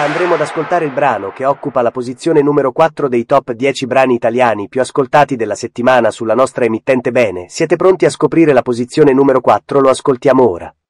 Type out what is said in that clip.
andremo ad ascoltare il brano che occupa la posizione numero 4 dei top 10 brani italiani più ascoltati della settimana sulla nostra emittente Bene. Siete pronti a scoprire la posizione numero 4? Lo ascoltiamo ora.